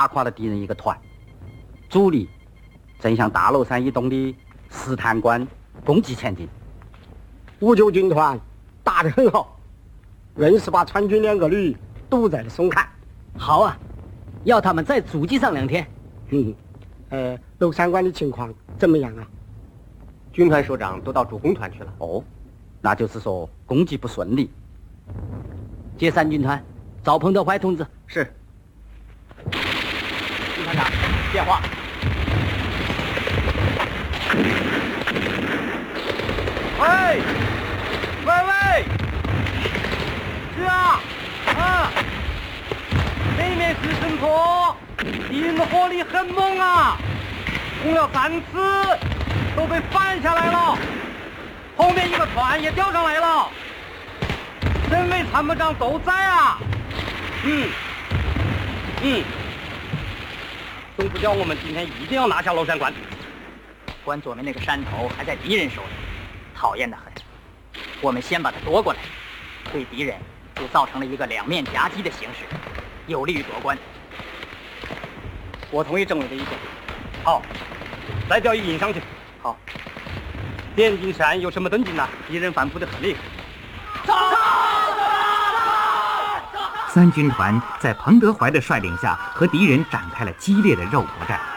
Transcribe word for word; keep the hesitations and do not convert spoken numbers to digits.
打垮了敌人一个团，主力正向大娄山以东的石潭关攻击前进。 五九军团打得很好，硬是把川军两个旅堵在了松坎。 好啊，要他们再阻击上两天。 嗯，呃，娄山关的情况怎么样啊？ 军团首长都到主攻团去了。 哦，那就是说攻击不顺利。 接三军团，找彭德怀同志。 是。军团长，电话。 喂，喂喂，是啊，啊，北面是城坡，敌人的火力很猛啊，攻了三次都被反下来了，后面一个团也调上来了，省委参谋长都在啊，嗯，嗯，总部叫我们今天一定要拿下娄山关。 关左面那个山头还在敌人手里，讨厌得很。我们先把它夺过来，对敌人就造成了一个两面夹击的形势，有利于夺关。 我同意政委的意见。好，再调一个营上去。 好。 点金山有什么动静呢？敌人反扑得很厉害。 三军团在彭德怀的率领下和敌人展开了激烈的肉搏战。